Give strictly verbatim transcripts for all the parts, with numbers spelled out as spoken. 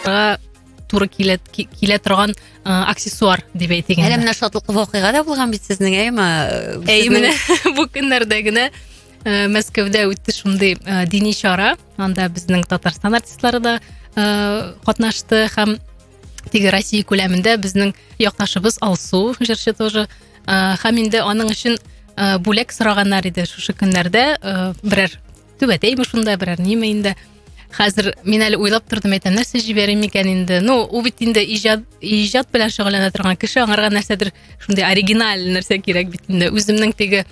шатлыкка туры килә килә торган аксессуар дип әйтик. Әле менә шатлыклы вакыйга да булган бит сезнең, әйме? Әй, менә бу көннәрдә генә Мәскәүдә үтте шундый дини чара. Анда безнең Татарстан артистлары да катнашты һәм теге Россия күләмендә безнең якташыбыз Алсу җырчы тоже һәм инде аның өчен бүләк сораганнар иде шушы көннәрдә. Берәр түбәтәйме шунда, берәр ниме инде. Хәзер мин әле уйлап тордым, әйтәм, нәрсә җибәрим икән инде. Ну, ул бит инде иҗат иҗат белән шөгыльләнә торган кеше, аңарга нәрсәдер шундый оригиналь нәрсә кирәк бит инде. Үземнең теге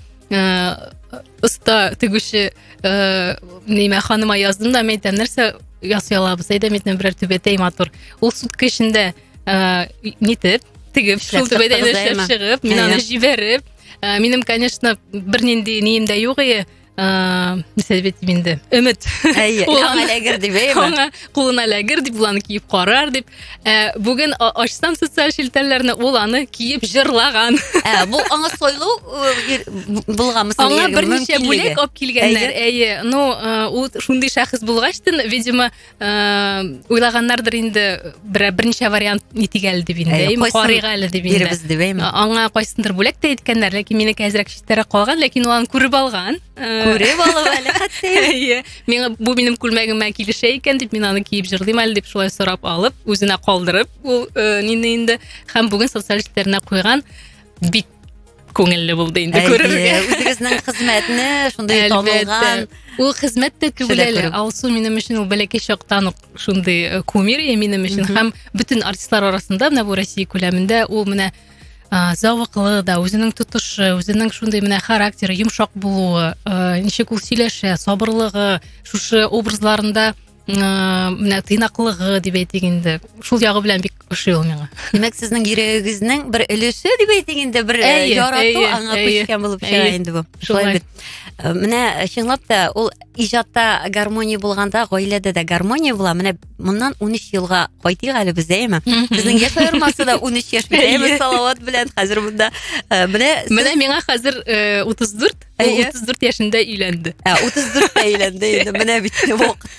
оста тегүче ниме ханыма яздым да, әйтәм, нәрсә ясый алабыз, әйдәм, әйтәм, берәр түбәтәй матур. Ул сутка эчендә нитеп, тегеп, шул түбәтәйне чыгып, мин аны җибәреп, минем, конечно, бернинди нием дә юк иде. Нисәбет инде. Өмет. Әйе, аңа ләгер дип, әйме? Аңа кулына ләгер дип, уланы киеп карар дип. Бүген ачсам социаль челтәрләрне, ул аны киеп җырлаган. Бу аңа сойлу булганмы? Аңа берничә бүләк алып килгәннәр. Әйе, ну, ул шундый шәхес булгачтын, видимо, уйлаганнардыр инде берничә вариант нитигәл дип инде, әйме, карыйга әле дип инде. Биребез дип, әйме? Аңа кайсындыр бүләк тә иткәннәр, ләкин мине әзрәк читтәрәк калган, ләкин ул аны күреп алган. Күреп алып әле хәтта. Әйе. Мин бу минем күлмәгемә килешә икән дип, мин аны киеп җырлыйм әле дип шулай сорап алып, үзенә калдырып, ул нине инде һәм бүген социаль челтәренә куйган бик күңелле булды инде күрергә. Үзегезнең хезмәтне шундый танылган. Ул хезмәт тә түгел әле. Алсу минем өчен ул бәләкәй чактан ук шундый кумир, минем өчен һәм бүтән артистлар арасында менә бу Россия күләмендә ул менә завыклы да, үзенең тотышы, үзенең шундый менә характеры, йомшак булуы, ничек ул сөйләшә, сабырлыгы, шушы образларында менә тыйнаклыгы дип әйтик инде. Шул ягы белән бик ошый ул миңа. Димәк, сезнең йөрәгегезнең бер өлеше дип әйтик инде, бер ярату аңа күчкән булып чыга инде бу. Шулай бит. Менә чынлап та ул иҗатта гармония булганда, гаиләдә дә гармония була. Менә моннан ун өч елга кайтыйк әле без, әйме? Безнең яшь аермасы да ун өч яшь бит, әйме, Салават белән хәзер монда. Менә менә миңа хәзер утыз дүрт, утыз дүрт яшендә өйләнде. утыз дүрттә өйләнде инде. Менә бит вакыт